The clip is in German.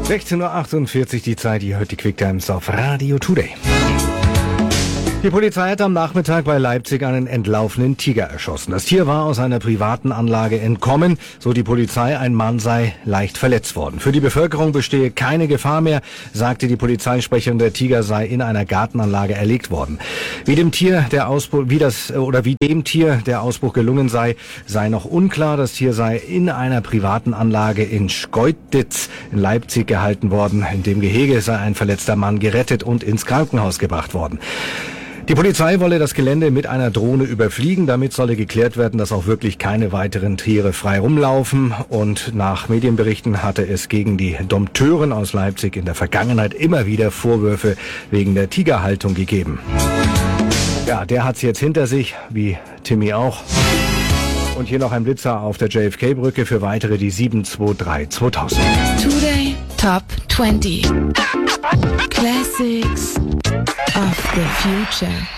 16:48 Uhr die Zeit, ihr hört die Quick Times auf Radio Today. Die Polizei hat am Nachmittag bei Leipzig einen entlaufenen Tiger erschossen. Das Tier war aus einer privaten Anlage entkommen, so die Polizei, ein Mann sei leicht verletzt worden. Für die Bevölkerung bestehe keine Gefahr mehr, sagte die Polizeisprecherin, der Tiger sei in einer Gartenanlage erlegt worden. Wie dem Tier der Ausbruch gelungen sei, sei noch unklar. Das Tier sei in einer privaten Anlage in Schkeuditz in Leipzig gehalten worden. In dem Gehege sei ein verletzter Mann gerettet und ins Krankenhaus gebracht worden. Die Polizei wolle das Gelände mit einer Drohne überfliegen. Damit solle geklärt werden, dass auch wirklich keine weiteren Tiere frei rumlaufen. Und nach Medienberichten hatte es gegen die Dompteurin aus Leipzig in der Vergangenheit immer wieder Vorwürfe wegen der Tigerhaltung gegeben. Ja, der hat's jetzt hinter sich, wie Timmy auch. Und hier noch ein Blitzer auf der JFK-Brücke für weitere die 723-2000. Today Top 20 Classics of the Future.